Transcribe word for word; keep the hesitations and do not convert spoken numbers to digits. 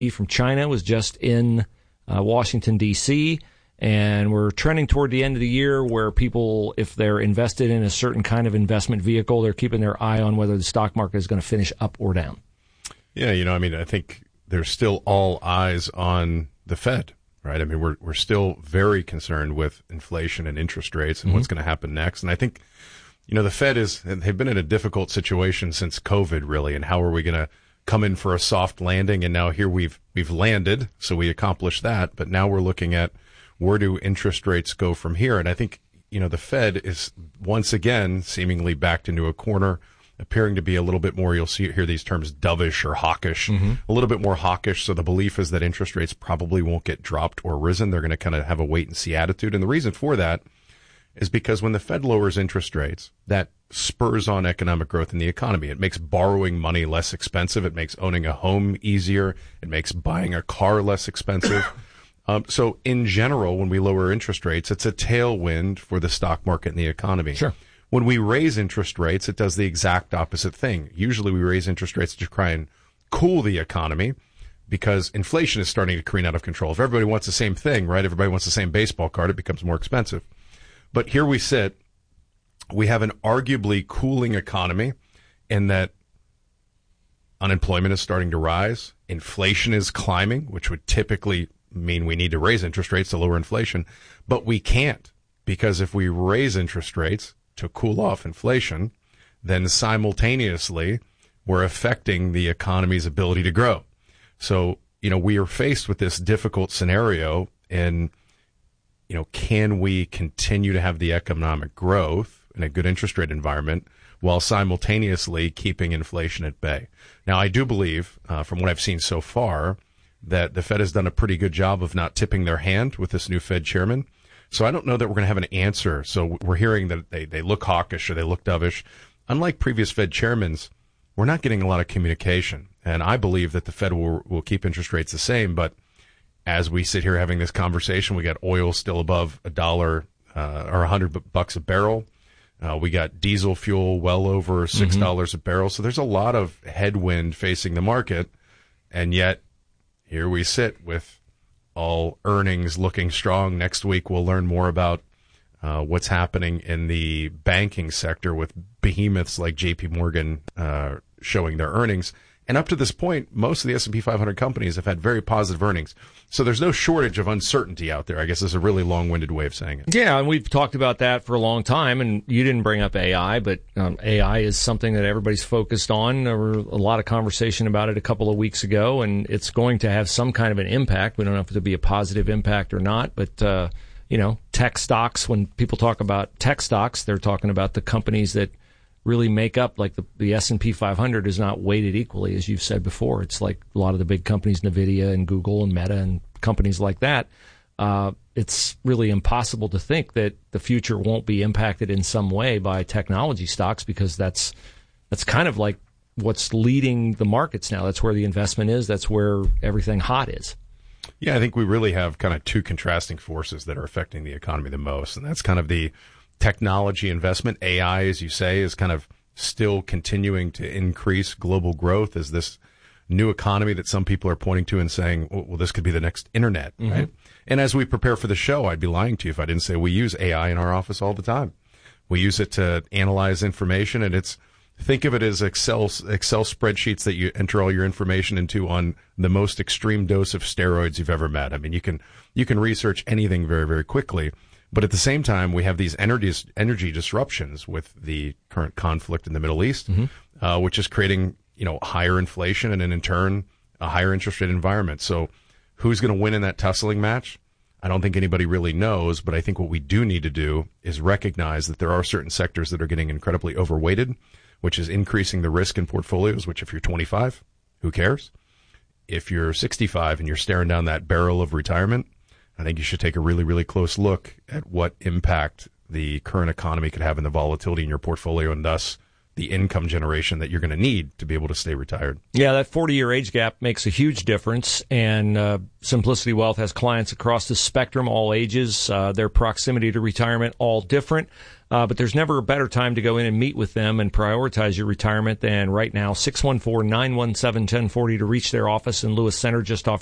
from China was just in uh, Washington, D C, and we're trending toward the end of the year where people, if they're invested in a certain kind of investment vehicle, they're keeping their eye on whether the stock market is going to finish up or down. Yeah, you know, I mean, I think there's still all eyes on the Fed, right? I mean, we're we're still very concerned with inflation and interest rates and mm-hmm. what's going to happen next. And I think, you know, the Fed is, they've been in a difficult situation since COVID, really, and how are we going to come in for a soft landing? And now here we've we've landed, so we accomplished that. But now we're looking at where do interest rates go from here? And I think, you know, the Fed is once again seemingly backed into a corner, appearing to be a little bit more, you'll see hear these terms dovish or hawkish, mm-hmm. a little bit more hawkish. So the belief is that interest rates probably won't get dropped or risen. They're going to kind of have a wait and see attitude. And the reason for that is because when the Fed lowers interest rates, that spurs on economic growth in the economy. It makes borrowing money less expensive. It makes owning a home easier. It makes buying a car less expensive. Um, so in general, when we lower interest rates, it's a tailwind for the stock market and the economy. Sure. When we raise interest rates, it does the exact opposite thing. Usually we raise interest rates to try and cool the economy because inflation is starting to careen out of control. If everybody wants the same thing, right, everybody wants the same baseball card, it becomes more expensive. But here we sit, we have an arguably cooling economy in that unemployment is starting to rise, inflation is climbing, which would typically mean we need to raise interest rates to lower inflation, but we can't, because if we raise interest rates to cool off inflation, then simultaneously we're affecting the economy's ability to grow. So, you know, we are faced with this difficult scenario in, you know, can we continue to have the economic growth in a good interest rate environment while simultaneously keeping inflation at bay? Now, I do believe, uh, from what I've seen so far, that the Fed has done a pretty good job of not tipping their hand with this new Fed chairman. So I don't know that we're going to have an answer. So we're hearing that they, they look hawkish or they look dovish. Unlike previous Fed chairmen, we're not getting a lot of communication. And I believe that the Fed will, will keep interest rates the same. But as we sit here having this conversation, we got oil still above a dollar uh, or a hundred bucks a barrel. Uh, we got diesel fuel well over six dollars mm-hmm. a barrel. So there's a lot of headwind facing the market. And yet here we sit with all earnings looking strong. Next week, we'll learn more about uh, what's happening in the banking sector with behemoths like J P Morgan uh, showing their earnings. And up to this point, most of the S and P five hundred companies have had very positive earnings. So there's no shortage of uncertainty out there, I guess is a really long-winded way of saying it. Yeah, and we've talked about that for a long time, and you didn't bring up A I, but um, A I is something that everybody's focused on. There were a lot of conversation about it a couple of weeks ago, and it's going to have some kind of an impact. We don't know if it'll be a positive impact or not, but, uh, you know, tech stocks, when people talk about tech stocks, they're talking about the companies that really make up, like the, the S and P five hundred is not weighted equally, as you've said before. It's like a lot of the big companies, NVIDIA and Google and Meta and companies like that. Uh, it's really impossible to think that the future won't be impacted in some way by technology stocks, because that's that's kind of like what's leading the markets now. That's where the investment is. That's where everything hot is. Yeah, I think we really have kind of two contrasting forces that are affecting the economy the most, and that's kind of the technology investment. A I, as you say, is kind of still continuing to increase global growth as this new economy that some people are pointing to and saying, well, well this could be the next internet, mm-hmm. right? And as we prepare for the show, I'd be lying to you if I didn't say we use A I in our office all the time. We use it to analyze information, and it's, think of it as Excel Excel spreadsheets that you enter all your information into on the most extreme dose of steroids you've ever met. I mean, you can you can research anything very, very quickly. But at the same time, we have these energy, energy disruptions with the current conflict in the Middle East, mm-hmm. uh, which is creating, you know, higher inflation and then in turn a higher interest rate environment. So who's going to win in that tussling match? I don't think anybody really knows, but I think what we do need to do is recognize that there are certain sectors that are getting incredibly overweighted, which is increasing the risk in portfolios, which if you're twenty-five, who cares? If you're sixty-five and you're staring down that barrel of retirement, I think you should take a really, really close look at what impact the current economy could have in the volatility in your portfolio, and thus the income generation that you're going to need to be able to stay retired. Yeah, that forty-year age gap makes a huge difference, and uh, Simplicity Wealth has clients across the spectrum, all ages, uh, their proximity to retirement, all different. Uh, but there's never a better time to go in and meet with them and prioritize your retirement than right now. six one four, nine one seven, one zero four zero to reach their office in Lewis Center just off